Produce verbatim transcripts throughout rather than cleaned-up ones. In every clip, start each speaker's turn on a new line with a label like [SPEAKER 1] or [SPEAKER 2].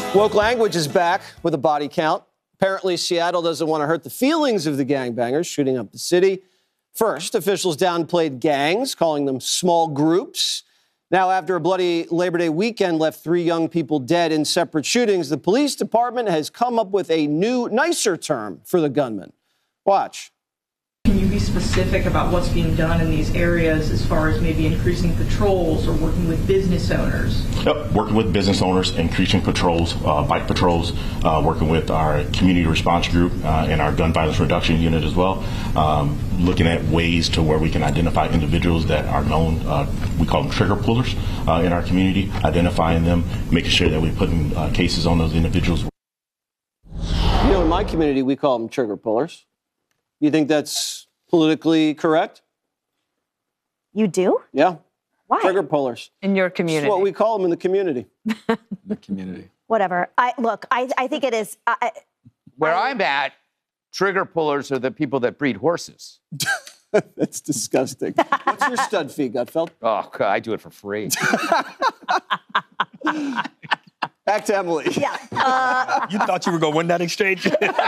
[SPEAKER 1] Woke language is back with a body count. Apparently, Seattle doesn't want to hurt the feelings of the gangbangers shooting up the city. First, officials downplayed gangs, calling them small groups. Now, after a bloody Labor Day weekend left three young people dead in separate shootings, the police department has come up with a new, nicer term for the gunman. Watch.
[SPEAKER 2] Can you be specific about what's being done in these areas as far as maybe increasing patrols or working with business owners?
[SPEAKER 3] Yep, working with business owners, increasing patrols, uh, bike patrols, uh, working with our community response group uh, and our gun violence reduction unit as well, um, looking at ways to where we can identify individuals that are known, uh, we call them trigger pullers uh, in our community, identifying them, making sure that we're putting uh, cases on those individuals.
[SPEAKER 1] You know, in my community, we call them trigger pullers. You think that's politically correct?
[SPEAKER 4] You do?
[SPEAKER 1] Yeah.
[SPEAKER 4] Why?
[SPEAKER 1] Trigger pullers.
[SPEAKER 5] In your community.
[SPEAKER 1] That's what we call them in the community.
[SPEAKER 6] The community.
[SPEAKER 4] Whatever. I look, I, I think it is. I,
[SPEAKER 6] Where
[SPEAKER 4] I,
[SPEAKER 6] I'm at, trigger pullers are the people that breed horses.
[SPEAKER 1] That's disgusting. What's your stud fee, Gutfeld?
[SPEAKER 6] Oh, God, I do it for free.
[SPEAKER 1] Back to Emily.
[SPEAKER 4] Yeah. Uh,
[SPEAKER 7] You thought you were going to win that exchange?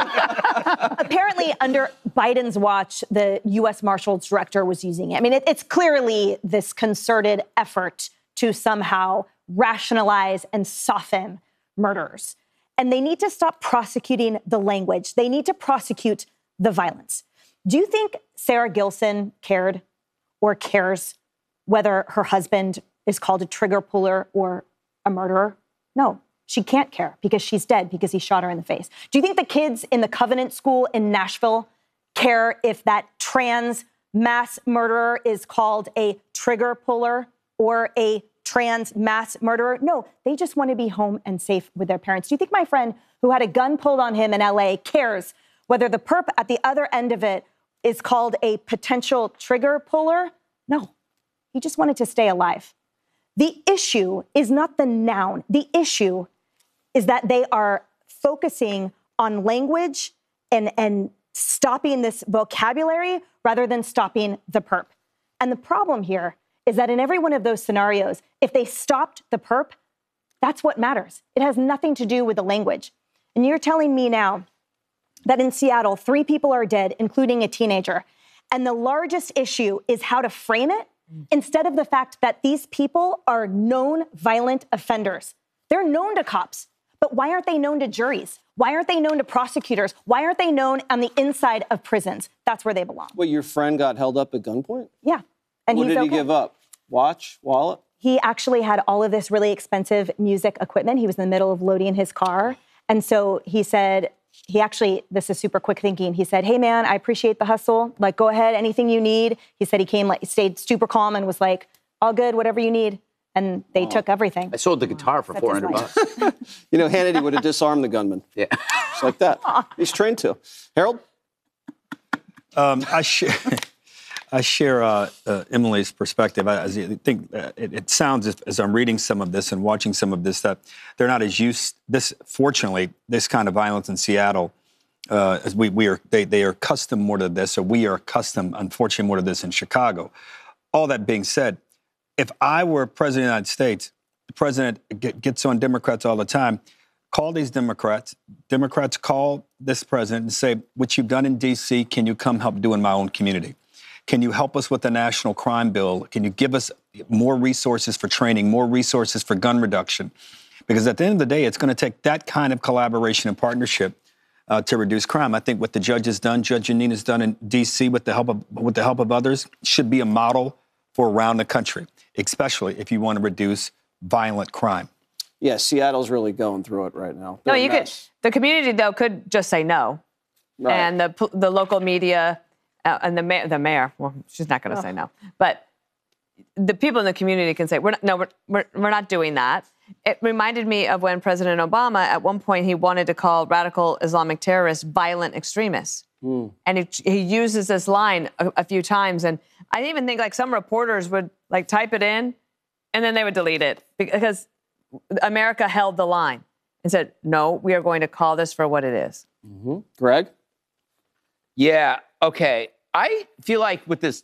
[SPEAKER 4] apparently, under Biden's watch, the U S Marshals Director was using it. I mean, it, it's clearly this concerted effort to somehow rationalize and soften murders. And they need to stop prosecuting the language. They need to prosecute the violence. Do you think Sarah Gilson cared or cares whether her husband is called a trigger puller or a murderer? No. She can't care because she's dead because he shot her in the face. Do you think the kids in the Covenant School in Nashville care if that trans mass murderer is called a trigger puller or a trans mass murderer? No, they just want to be home and safe with their parents. Do you think my friend who had a gun pulled on him in L A cares whether the perp at the other end of it is called a potential trigger puller? No, he just wanted to stay alive. The issue is not the noun. The issue is that they are focusing on language and, and stopping this vocabulary rather than stopping the perp. And the problem here is that in every one of those scenarios, if they stopped the perp, that's what matters. It has nothing to do with the language. And you're telling me now that in Seattle, three people are dead, including a teenager. And the largest issue is how to frame it instead of the fact that these people are known violent offenders. They're known to cops. But why aren't they known to juries? Why aren't they known to prosecutors? Why aren't they known on the inside of prisons? That's where they belong.
[SPEAKER 1] Well, your friend got held up at gunpoint?
[SPEAKER 4] Yeah. And
[SPEAKER 1] what
[SPEAKER 4] he's
[SPEAKER 1] did he
[SPEAKER 4] okay.
[SPEAKER 1] give up? Watch? Wallet?
[SPEAKER 4] He actually had all of this really expensive music equipment. He was in the middle of loading his car. And so he said, he actually, this is super quick thinking. He said, hey, man, I appreciate the hustle. Like, go ahead, anything you need. He said he came, like, stayed super calm and was like, all good, whatever you need. And they oh. took everything.
[SPEAKER 8] I sold the guitar for four hundred bucks.
[SPEAKER 1] You know, Hannity would have disarmed the gunman.
[SPEAKER 8] Yeah.
[SPEAKER 1] Just like that. He's trained to. Harold?
[SPEAKER 7] Um, I share, I share uh, uh, Emily's perspective. I, I think uh, it, it sounds, as, as I'm reading some of this and watching some of this, that they're not as used, this, fortunately, this kind of violence in Seattle, uh, as we, we are, they, they are accustomed more to this, or we are accustomed, unfortunately, more to this in Chicago. All that being said, if I were president of the United States, the president get, gets on Democrats all the time, call these Democrats, Democrats call this president and say, what you've done in D C, can you come help do in my own community? Can you help us with the national crime bill? Can you give us more resources for training, more resources for gun reduction? Because at the end of the day, it's going to take that kind of collaboration and partnership uh, to reduce crime. I think what the judge has done, Judge Janine has done in D C with the help of, with the help of others, should be a model for around the country, especially if you want to reduce violent crime.
[SPEAKER 1] Yeah, Seattle's really going through it right now.
[SPEAKER 5] No,
[SPEAKER 1] They're a
[SPEAKER 5] you could.
[SPEAKER 1] mess.
[SPEAKER 5] The community, though, could just say no.
[SPEAKER 1] Right.
[SPEAKER 5] And the the local media uh, and the mayor, the mayor, well, she's not going to
[SPEAKER 4] Oh.
[SPEAKER 5] say no. But the people in the community can say, we're not, no, we're, we're, we're not doing that. It reminded me of when President Obama, at one point, he wanted to call radical Islamic terrorists violent extremists. Mm. And he, he uses this line a, a few times. And I even think like some reporters would like type it in and then they would delete it because America held the line and said, no, we are going to call this for what it is.
[SPEAKER 1] Mm-hmm. Greg?
[SPEAKER 8] Yeah, okay. I feel like with this